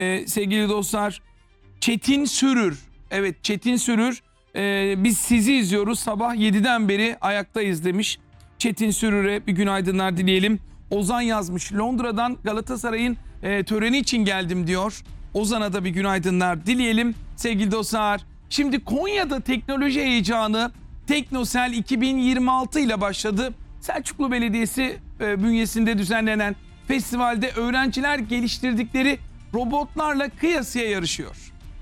sevgili dostlar. Çetin Sürür. Evet, Çetin Sürür. Biz sizi izliyoruz. Sabah 7'den beri ayaktayız demiş. Çetin Sürür'e bir günaydınlar dileyelim. Ozan yazmış. Londra'dan Galatasaray'ın töreni için geldim diyor. Ozan'a da bir günaydınlar dileyelim sevgili dostlar. Şimdi Konya'da teknoloji heyecanı Teknosel 2026 ile başladı. Selçuklu Belediyesi bünyesinde düzenlenen festivalde öğrenciler geliştirdikleri robotlarla kıyasıya yarışıyor.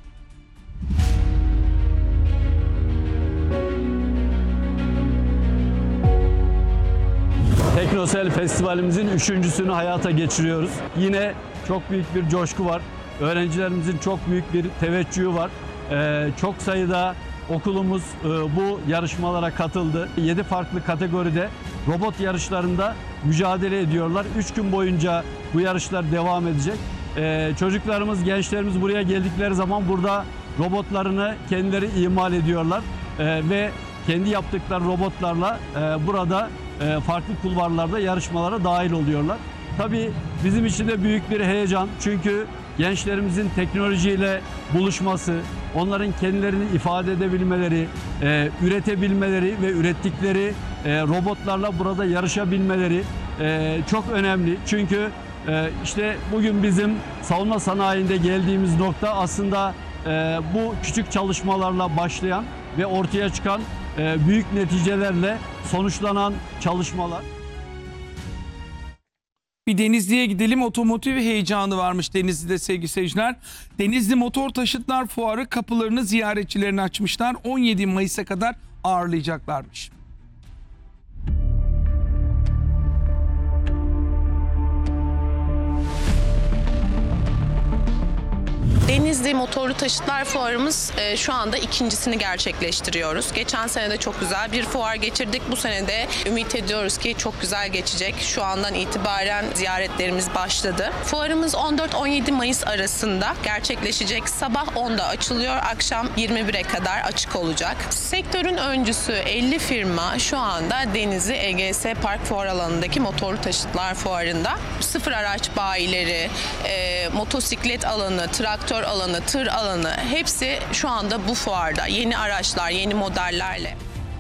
Teknosel Festivalimizin 3.'sünü hayata geçiriyoruz. Yine çok büyük bir coşku var. Öğrencilerimizin çok büyük bir teveccühü var. Çok sayıda okulumuz bu yarışmalara katıldı. 7 farklı kategoride robot yarışlarında mücadele ediyorlar. 3 gün boyunca bu yarışlar devam edecek. Çocuklarımız, gençlerimiz buraya geldikleri zaman burada robotlarını kendileri imal ediyorlar. Ve kendi yaptıkları robotlarla burada farklı kulvarlarda yarışmalara dahil oluyorlar. Tabii bizim için de büyük bir heyecan. Çünkü gençlerimizin teknolojiyle buluşması, onların kendilerini ifade edebilmeleri, üretebilmeleri ve ürettikleri robotlarla burada yarışabilmeleri çok önemli. Çünkü işte bugün bizim savunma sanayinde geldiğimiz nokta aslında bu küçük çalışmalarla başlayan ve ortaya çıkan büyük neticelerle sonuçlanan çalışmalar. Bir Denizli'ye gidelim. Otomotiv heyecanı varmış Denizli'de sevgili seyirciler. Denizli Motor Taşıtlar Fuarı kapılarını ziyaretçilerine açmışlar. 17 Mayıs'a kadar ağırlayacaklarmış. Denizli Motorlu Taşıtlar Fuarımız şu anda ikincisini gerçekleştiriyoruz. Geçen sene de çok güzel bir fuar geçirdik. Bu sene de ümit ediyoruz ki çok güzel geçecek. Şu andan itibaren ziyaretlerimiz başladı. Fuarımız 14-17 Mayıs arasında gerçekleşecek. Sabah 10'da açılıyor, akşam 21'e kadar açık olacak. Sektörün öncüsü 50 firma şu anda Denizli EGS Park Fuar alanındaki Motorlu Taşıtlar Fuarı'nda. Sıfır araç bayileri, motosiklet alanı, traktör alanı, tır alanı hepsi şu anda bu fuarda. Yeni araçlar, yeni modellerle.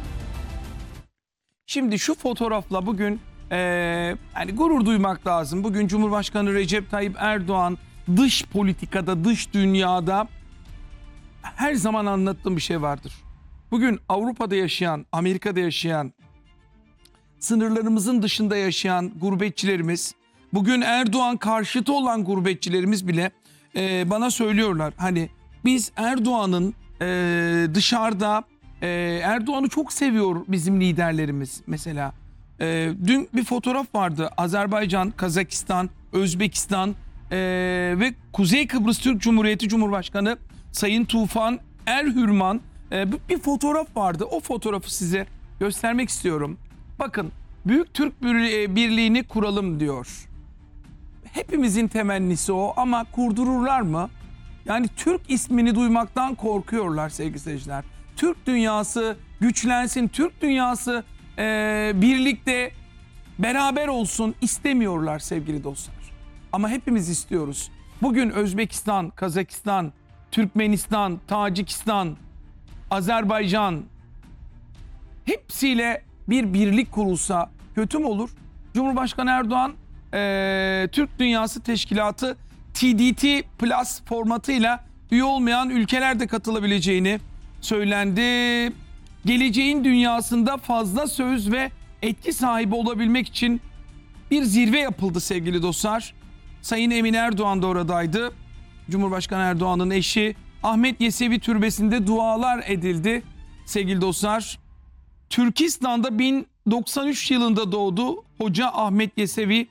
Şimdi şu fotoğrafla bugün yani gurur duymak lazım. Bugün Cumhurbaşkanı Recep Tayyip Erdoğan dış politikada, dış dünyada her zaman anlattığım bir şey vardır. Bugün Avrupa'da yaşayan, Amerika'da yaşayan, sınırlarımızın dışında yaşayan gurbetçilerimiz, bugün Erdoğan karşıtı olan gurbetçilerimiz bile bana söylüyorlar. Hani biz Erdoğan'ın dışarıda Erdoğan'ı çok seviyor bizim liderlerimiz mesela. Dün bir fotoğraf vardı. Azerbaycan, Kazakistan, Özbekistan ve Kuzey Kıbrıs Türk Cumhuriyeti Cumhurbaşkanı Sayın Tufan Erhürman bir fotoğraf vardı. O fotoğrafı size göstermek istiyorum. Bakın, Büyük Türk Birliği'ni kuralım diyor. Hepimizin temennisi o ama kurdururlar mı? Yani Türk ismini duymaktan korkuyorlar sevgili seyirciler. Türk dünyası güçlensin, Türk dünyası birlikte beraber olsun istemiyorlar sevgili dostlar. Ama hepimiz istiyoruz. Bugün Özbekistan, Kazakistan, Türkmenistan, Tacikistan, Azerbaycan hepsiyle bir birlik kurulsa kötü mü olur? Cumhurbaşkanı Erdoğan Türk Dünyası Teşkilatı TDT Plus formatıyla üye olmayan ülkeler de katılabileceğini söylendi. Geleceğin dünyasında fazla söz ve etki sahibi olabilmek için bir zirve yapıldı sevgili dostlar. Sayın Emin Erdoğan da oradaydı. Cumhurbaşkanı Erdoğan'ın eşi Ahmet Yesevi Türbesi'nde dualar edildi sevgili dostlar. Türkistan'da 1093 yılında doğdu Hoca Ahmet Yesevi.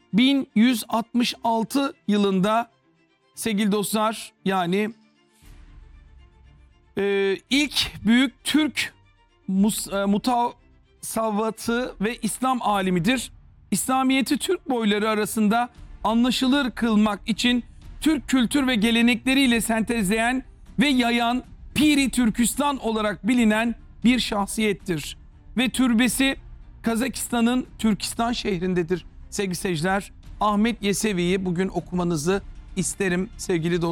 1166 yılında sevgili dostlar yani ilk büyük Türk mutasavvatı ve İslam alimidir. İslamiyet'i Türk boyları arasında anlaşılır kılmak için Türk kültür ve gelenekleriyle sentezleyen ve yayan Piri Türkistan olarak bilinen bir şahsiyettir. Ve türbesi Kazakistan'ın Türkistan şehrindedir. Sevgili seyirciler, Ahmet Yesevi'yi bugün okumanızı isterim sevgili dostlar.